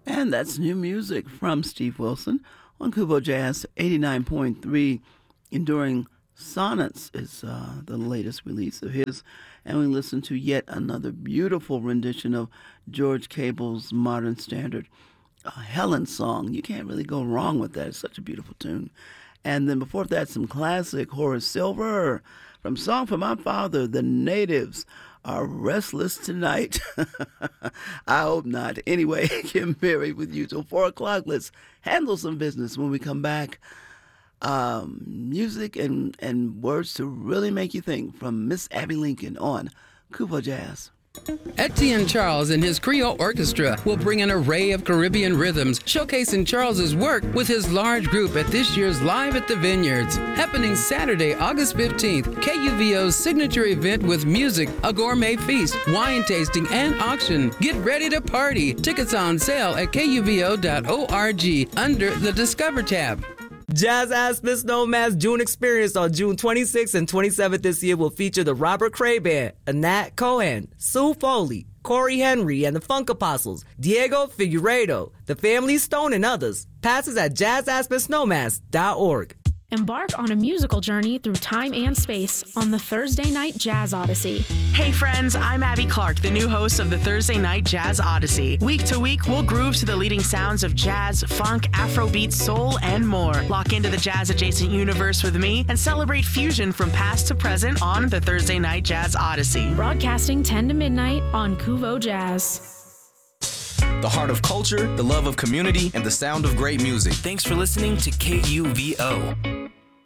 And that's new music from Steve Wilson on Kubo Jazz 89.3. Enduring Sonnets is the latest release of his. And we listen to yet another beautiful rendition of George Cable's modern standard, Helen's Song. You can't really go wrong with that. It's such a beautiful tune. And then before that, some classic Horace Silver from Song for My Father, The Natives Are Restless Tonight. I hope not. Anyway, get married with you till 4 o'clock. Let's handle some business when we come back. Music and words to really make you think from Miss Abby Lincoln on Kubo Jazz. Etienne Charles and his Creole Orchestra will bring an array of Caribbean rhythms, showcasing Charles's work with his large group at this year's Live at the Vineyards, happening Saturday, August 15th. KUVO's signature event with music, a gourmet feast, wine tasting, and auction. Get ready to party. Tickets on sale at kuvo.org under the Discover tab. Jazz Aspen Snowman's June Experience on June 26th and 27th this year will feature the Robert Cray Band, Anat Cohen, Sue Foley, Corey Henry and the Funk Apostles, Diego Figueiredo, the Family Stone, and others. Passes at jazzaspensnowmass.org. Embark on a musical journey through time and space on the Thursday Night Jazz Odyssey. Hey friends, I'm Abby Clark, the new host of the Thursday Night Jazz Odyssey. Week to week, we'll groove to the leading sounds of jazz, funk, Afrobeat, soul, and more. Lock into the jazz-adjacent universe with me and celebrate fusion from past to present on the Thursday Night Jazz Odyssey. Broadcasting 10 to midnight on Kuvo Jazz. The heart of culture, the love of community, and the sound of great music. Thanks for listening to KUVO.